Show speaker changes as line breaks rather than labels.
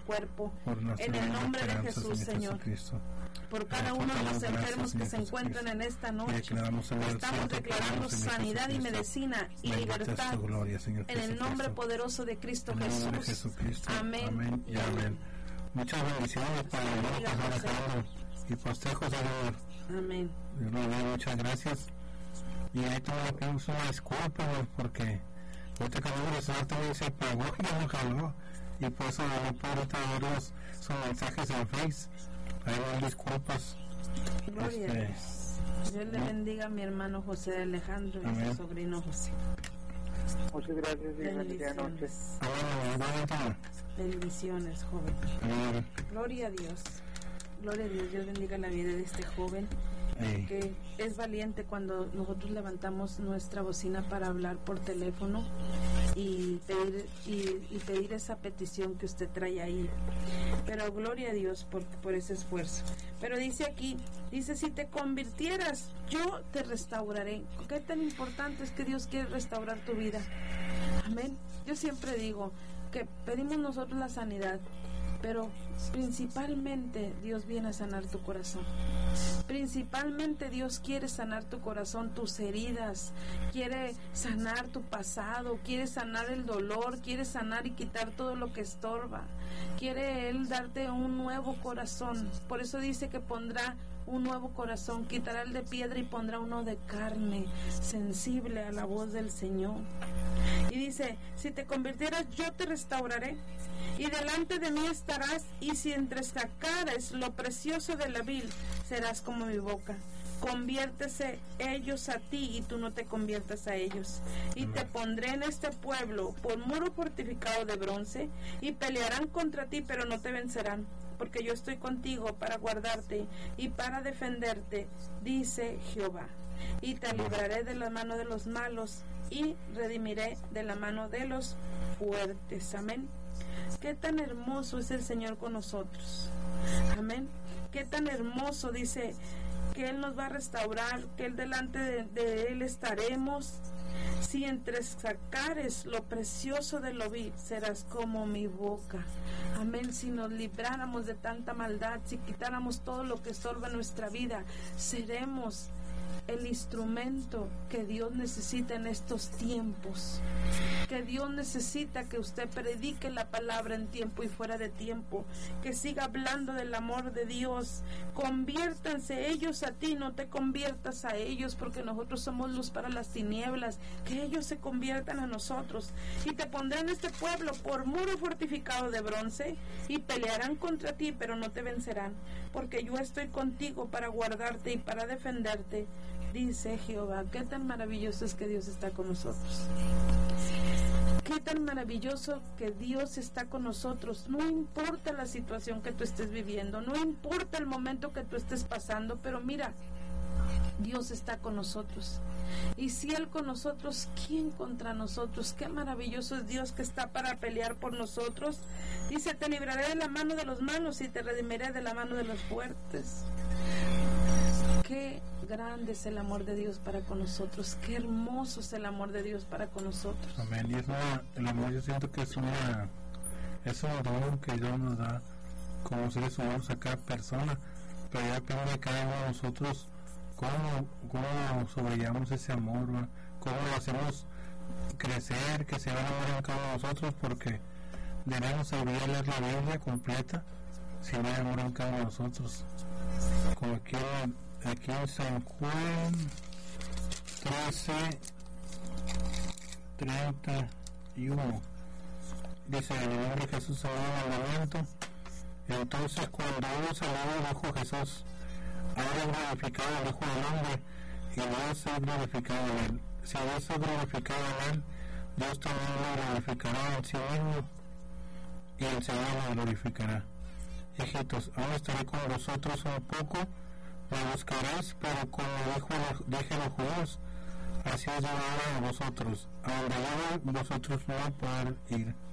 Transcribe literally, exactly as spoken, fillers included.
cuerpo. En el nombre de Jesús, Señor. Por cada uno de los enfermos que se encuentran en esta noche, estamos declarando sanidad y medicina y libertad en el nombre poderoso de Cristo Jesús. Amén.
Amén y amén. Muchas bendiciones para el hermano Alejandro y para usted, José Eduardo.
Amén.
Yo le doy muchas gracias. Y ahí también le pedimos una disculpa, porque ahorita que el celular también se apagó y ya no jaló. Y por eso no puedo ahorita ver los, sus mensajes en Face. Ahí van disculpas.
Gloria este, a Dios. Dios le bendiga a mi hermano José Alejandro y a su sobrino José.
Muchas gracias y bendiciones.
Amén.
Bendiciones, joven.
Amén.
Gloria a Dios. Gloria a Dios. Dios bendiga la vida de este joven.
Hey.
Que es valiente cuando nosotros levantamos nuestra bocina para hablar por teléfono y pedir y, y pedir esa petición que usted trae ahí. Pero gloria a Dios por, por ese esfuerzo. Pero dice aquí, dice, si te convirtieras, yo te restauraré. ¿Qué tan importante es que Dios quiere restaurar tu vida? Amén. Yo siempre digo que pedimos nosotros la sanidad, pero principalmente Dios viene a sanar tu corazón. Principalmente Dios quiere sanar tu corazón, tus heridas, quiere sanar tu pasado, quiere sanar el dolor, quiere sanar y quitar todo lo que estorba. Quiere Él darte un nuevo corazón. Por eso dice que pondrá un nuevo corazón, quitará el de piedra y pondrá uno de carne, sensible a la voz del Señor. Y dice, si te convirtieras, yo te restauraré, y delante de mí estarás, y si entresacares lo precioso de la vil, serás como mi boca. Conviértese ellos a ti y tú no te conviertas a ellos. Y te pondré en este pueblo por muro fortificado de bronce, y pelearán contra ti, pero no te vencerán, porque yo estoy contigo para guardarte y para defenderte, dice Jehová. Y te libraré de la mano de los malos y redimiré de la mano de los fuertes. Amén. Qué tan hermoso es el Señor con nosotros. Amén. Qué tan hermoso, dice, que Él nos va a restaurar, que Él delante de, de Él estaremos. Si entresacares lo precioso de lo vil, serás como mi boca. Amén. Si nos libráramos de tanta maldad, si quitáramos todo lo que estorba nuestra vida, seremos el instrumento que Dios necesita en estos tiempos. Que Dios necesita que usted predique la palabra en tiempo y fuera de tiempo, que siga hablando del amor de Dios. Conviértanse ellos a ti, no te conviertas a ellos, porque nosotros somos luz para las tinieblas. Que ellos se conviertan a nosotros. Y te pondré en este pueblo por muro fortificado de bronce, y pelearán contra ti, pero no te vencerán, porque yo estoy contigo para guardarte y para defenderte, dice Jehová. Qué tan maravilloso es que Dios está con nosotros. Qué tan maravilloso que Dios está con nosotros. No importa la situación que tú estés viviendo, no importa el momento que tú estés pasando, pero mira, Dios está con nosotros. Y si Él con nosotros, ¿quién contra nosotros? Qué maravilloso es Dios que está para pelear por nosotros. Dice, te libraré de la mano de los malos y te redimiré de la mano de los fuertes. Qué grande es el amor de Dios para con nosotros. Qué hermoso es el amor de Dios para con nosotros.
Amén. Y es una, el amor, yo siento que es una es un don que Dios nos da como seres humanos a cada persona, pero ya depende de cada uno de nosotros cómo, cómo sobrellevamos ese amor, ¿va? Cómo lo hacemos crecer, que se va a enamorar en cada uno de nosotros, porque debemos saber leer la Biblia completa si no hay amor en cada uno de nosotros. Como aquí aquí en San Juan trece treinta y uno dice, en el nombre de Jesús se da el mandamiento. Entonces cuando hubo salido, dijo Jesús, ahora es glorificado el Hijo del Hombre, y Dios es glorificado en él. Si Dios es glorificado en él, Dios también lo glorificará en sí mismo, y el Señor lo glorificará. Hijitos, aún estaré con vosotros un poco, me buscaréis, pero como dijo, dije a los judíos, así os llevaré a vosotros, a donde yo vosotros no podrán ir.